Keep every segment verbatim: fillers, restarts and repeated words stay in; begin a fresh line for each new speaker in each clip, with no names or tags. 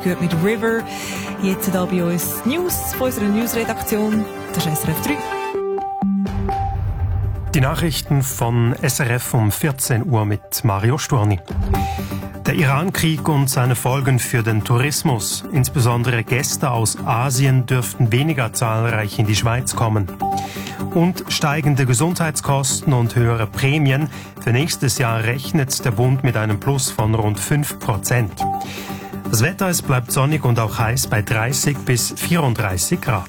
gehört mit River. Jetzt hier bei uns News von unserer Newsredaktion. Das ist S R F drei.
Die Nachrichten von S R F um vierzehn Uhr mit Mario Sturni. Der Iran-Krieg und seine Folgen für den Tourismus. Insbesondere Gäste aus Asien dürften weniger zahlreich in die Schweiz kommen. Und steigende Gesundheitskosten und höhere Prämien. Für nächstes Jahr rechnet der Bund mit einem Plus von rund fünf Prozent. Das Wetter, es bleibt sonnig und auch heiß bei dreißig bis vierunddreißig Grad.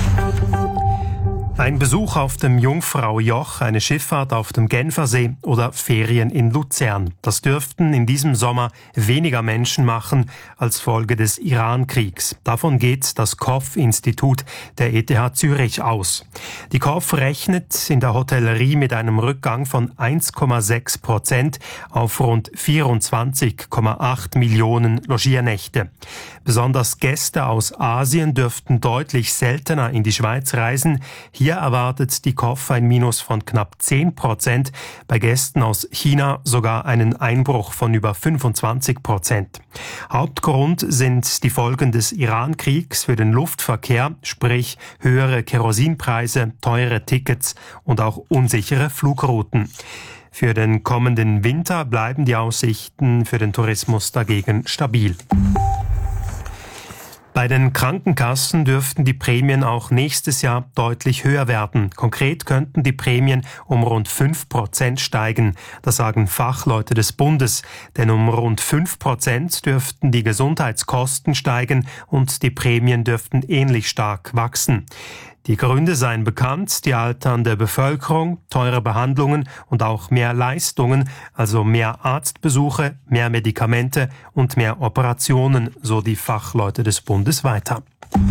Ein Besuch auf dem Jungfraujoch, eine Schifffahrt auf dem Genfersee oder Ferien in Luzern. Das dürften in diesem Sommer weniger Menschen machen als Folge des Iran-Kriegs. Davon geht das K O F-Institut der E T H Zürich aus. Die K O F rechnet in der Hotellerie mit einem Rückgang von eins Komma sechs Prozent auf rund vierundzwanzig Komma acht Millionen Logiernächte. Besonders Gäste aus Asien dürften deutlich seltener in die Schweiz reisen. Hier erwartet die K O F ein Minus von knapp zehn Prozent, bei Gästen aus China sogar einen Einbruch von über fünfundzwanzig Prozent. Hauptgrund sind die Folgen des Iran-Kriegs für den Luftverkehr, sprich höhere Kerosinpreise, teure Tickets und auch unsichere Flugrouten. Für den kommenden Winter bleiben die Aussichten für den Tourismus dagegen stabil. Bei den Krankenkassen dürften die Prämien auch nächstes Jahr deutlich höher werden. Konkret könnten die Prämien um rund fünf Prozent steigen. Das sagen Fachleute des Bundes. Denn um rund fünf Prozent dürften die Gesundheitskosten steigen und die Prämien dürften ähnlich stark wachsen. Die Gründe seien bekannt, die alternde Bevölkerung, teure Behandlungen und auch mehr Leistungen, also mehr Arztbesuche, mehr Medikamente und mehr Operationen, so die Fachleute des Bundes weiter.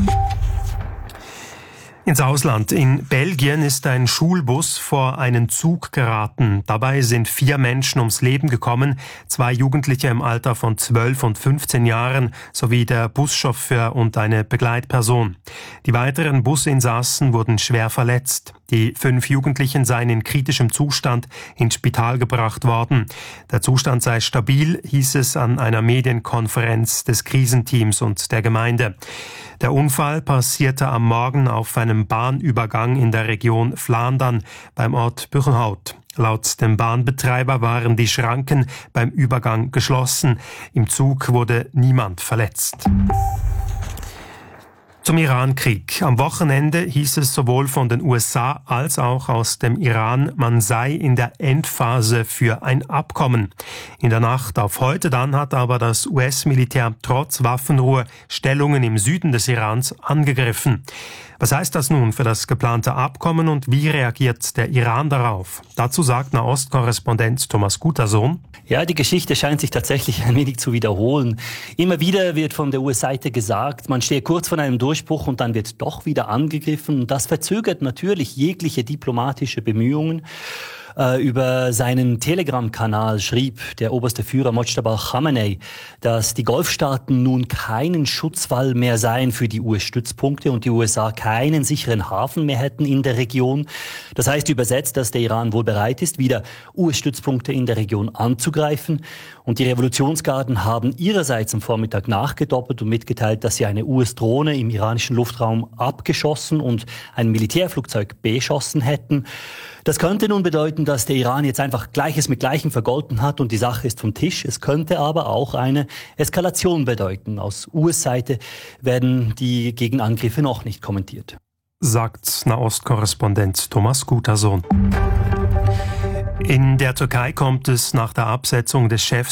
Ins Ausland. In Belgien ist ein Schulbus vor einen Zug geraten. Dabei sind vier Menschen ums Leben gekommen, zwei Jugendliche im Alter von zwölf und fünfzehn Jahren sowie der Buschauffeur und eine Begleitperson. Die weiteren Businsassen wurden schwer verletzt. Die fünf Jugendlichen seien in kritischem Zustand ins Spital gebracht worden. Der Zustand sei stabil, hieß es an einer Medienkonferenz des Krisenteams und der Gemeinde. Der Unfall passierte am Morgen auf einem Bahnübergang in der Region Flandern beim Ort Buchenhout. Laut dem Bahnbetreiber waren die Schranken beim Übergang geschlossen. Im Zug wurde niemand verletzt. Zum Iran-Krieg. Am Wochenende hieß es sowohl von den U S A als auch aus dem Iran, man sei in der Endphase für ein Abkommen. In der Nacht auf heute dann hat aber das U S-Militär trotz Waffenruhe Stellungen im Süden des Irans angegriffen. Was heißt das nun für das geplante Abkommen und wie reagiert der Iran darauf? Dazu sagt Nahost-Korrespondent Thomas Gutersohn.
Ja, die Geschichte scheint sich tatsächlich ein wenig zu wiederholen. Immer wieder wird von der U S-Seite gesagt, man stehe kurz vor einem Durchbruch und dann wird doch wieder angegriffen. Und das verzögert natürlich jegliche diplomatische Bemühungen. Über seinen Telegram-Kanal schrieb der oberste Führer Mojtaba Khamenei, dass die Golfstaaten nun keinen Schutzwall mehr seien für die U S-Stützpunkte und die U S A keinen sicheren Hafen mehr hätten in der Region. Das heißt übersetzt, dass der Iran wohl bereit ist, wieder U S-Stützpunkte in der Region anzugreifen. Und die Revolutionsgarden haben ihrerseits am Vormittag nachgedoppelt und mitgeteilt, dass sie eine U S-Drohne im iranischen Luftraum abgeschossen und ein Militärflugzeug beschossen hätten. Das könnte nun bedeuten, dass der Iran jetzt einfach Gleiches mit Gleichem vergolten hat und die Sache ist vom Tisch. Es könnte aber auch eine Eskalation bedeuten. Aus U S-Seite werden die Gegenangriffe noch nicht kommentiert.
Sagt Nahost-Korrespondent Thomas Gutersohn. In der Türkei kommt es nach der Absetzung des Chefs